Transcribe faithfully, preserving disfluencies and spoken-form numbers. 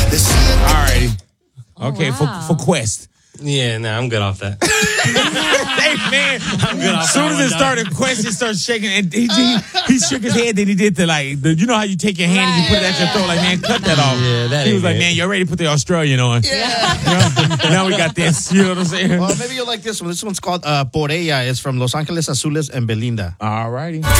All righty. Okay, wow. for for Quest. Yeah, nah, I'm good off that. Hey, man. I'm good off As soon that as one, it dog. started, Quest he started shaking, and he, he, he shook his head. Then he did the like, the, you know how you take your hand and you put it at your throat, like, man, cut that off. Yeah, that He was ain't like, it. man, you already put the Australian on. Yeah. Now we got this. You know what I'm saying? Well, maybe you'll like this one. This one's called uh, Por Ella. It's from Los Angeles Azules and Belinda. All righty.